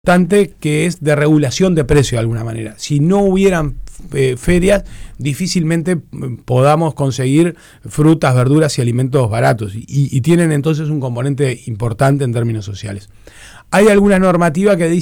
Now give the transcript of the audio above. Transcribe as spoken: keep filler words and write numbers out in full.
importante que es de regulación de precios de alguna manera. Si no hubieran eh, ferias, difícilmente podamos conseguir frutas, verduras y alimentos baratos y, y tienen entonces un componente importante en términos sociales. Hay alguna normativa que dice